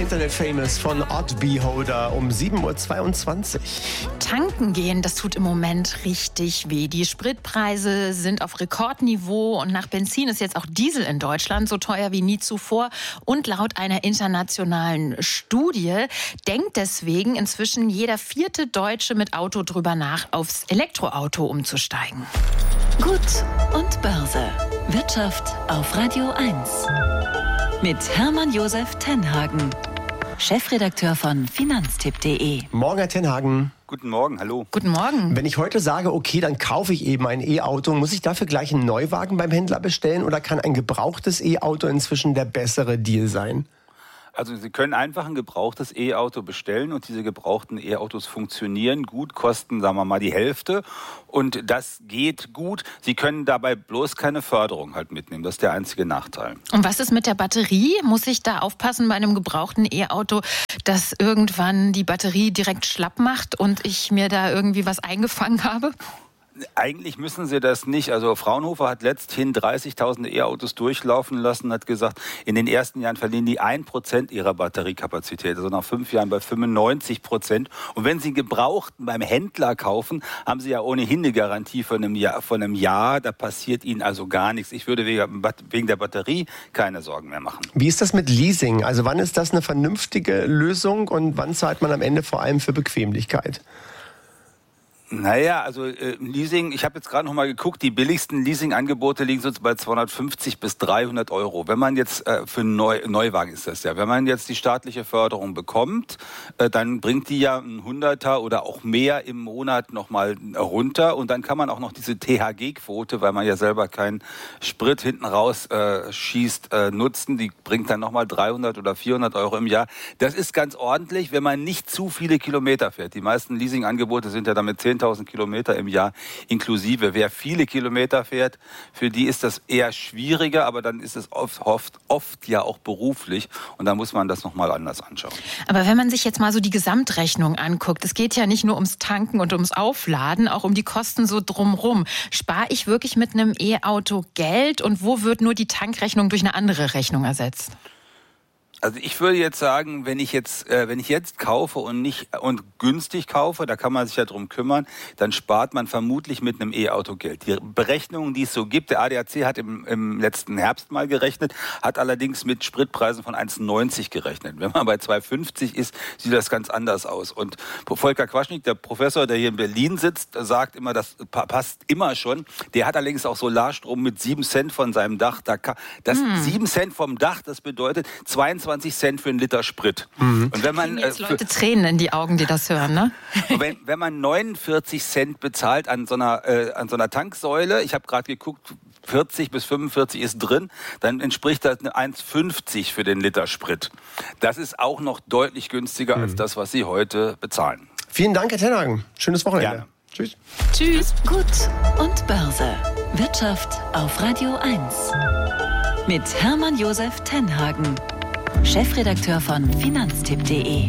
Internet-Famous von Odd Beholder um 7:22 Uhr. Tanken gehen, das tut im Moment richtig weh. Die Spritpreise sind auf Rekordniveau und nach Benzin ist jetzt auch Diesel in Deutschland so teuer wie nie zuvor. Und laut einer internationalen Studie denkt deswegen inzwischen jeder 4. Deutsche mit Auto drüber nach, aufs Elektroauto umzusteigen. Gut und Börse. Wirtschaft auf Radio 1. Mit Hermann Josef Tenhagen, Chefredakteur von Finanztipp.de. Morgen, Herr Tenhagen. Guten Morgen, hallo. Guten Morgen. Wenn ich heute sage, okay, dann kaufe ich eben ein E-Auto, muss ich dafür gleich einen Neuwagen beim Händler bestellen oder kann ein gebrauchtes E-Auto inzwischen der bessere Deal sein? Also Sie können einfach ein gebrauchtes E-Auto bestellen und diese gebrauchten E-Autos funktionieren gut, kosten, sagen wir mal, die Hälfte und das geht gut. Sie können dabei bloß keine Förderung halt mitnehmen, das ist der einzige Nachteil. Und was ist mit der Batterie? Muss ich da aufpassen bei einem gebrauchten E-Auto, dass irgendwann die Batterie direkt schlapp macht und ich mir da irgendwie was eingefangen habe? Eigentlich müssen Sie das nicht. Also Fraunhofer hat letzthin 30.000 E-Autos durchlaufen lassen, hat gesagt, in den ersten Jahren verlieren die 1% ihrer Batteriekapazität, also nach 5 Jahren bei 95%. Und wenn Sie einen gebrauchten beim Händler kaufen, haben Sie ja ohnehin eine Garantie von einem Jahr. Da passiert Ihnen also gar nichts. Ich würde wegen der Batterie keine Sorgen mehr machen. Wie ist das mit Leasing? Also wann ist das eine vernünftige Lösung und wann zahlt man am Ende vor allem für Bequemlichkeit? Naja, also Leasing, ich habe jetzt gerade noch mal geguckt, die billigsten Leasing-Angebote liegen so bei 250 bis 300 Euro. Wenn man jetzt für Neuwagen ist das ja, wenn man jetzt die staatliche Förderung bekommt, dann bringt die ja ein Hunderter oder auch mehr im Monat noch mal runter und dann kann man auch noch diese THG-Quote, weil man ja selber keinen Sprit hinten raus schießt, nutzen. Die bringt dann noch mal 300 oder 400 Euro im Jahr. Das ist ganz ordentlich, wenn man nicht zu viele Kilometer fährt. Die meisten Leasing-Angebote sind ja damit 10.000 Kilometer im Jahr inklusive. Wer viele Kilometer fährt, für die ist das eher schwieriger, aber dann ist es oft ja auch beruflich und da muss man das nochmal anders anschauen. Aber wenn man sich jetzt mal so die Gesamtrechnung anguckt, es geht ja nicht nur ums Tanken und ums Aufladen, auch um die Kosten so drumrum. Spare ich wirklich mit einem E-Auto Geld und wo wird nur die Tankrechnung durch eine andere Rechnung ersetzt? Also ich würde jetzt sagen, wenn ich jetzt kaufe und günstig kaufe, da kann man sich ja drum kümmern, dann spart man vermutlich mit einem E-Auto Geld. Die Berechnungen, die es so gibt, der ADAC hat im letzten Herbst mal gerechnet, hat allerdings mit Spritpreisen von 1,90 gerechnet. Wenn man bei 2,50 ist, sieht das ganz anders aus. Und Volker Quaschnik, der Professor, der hier in Berlin sitzt, sagt immer, das passt immer schon. Der hat allerdings auch Solarstrom mit 7 Cent von seinem Dach. 7 Cent vom Dach, das bedeutet 22 Cent für einen Liter Sprit. Und wenn man jetzt Leute Tränen in die Augen, die das hören, ne? wenn man 49 Cent bezahlt an so einer Tanksäule, ich habe gerade geguckt, 40 bis 45 ist drin, dann entspricht das 1,50 für den Liter Sprit. Das ist auch noch deutlich günstiger als das, was Sie heute bezahlen. Vielen Dank, Herr Tenhagen. Schönes Wochenende. Gerne. Tschüss. Tschüss. Gut und Börse. Wirtschaft auf Radio 1. Mit Hermann Josef Tenhagen, Chefredakteur von Finanztipp.de.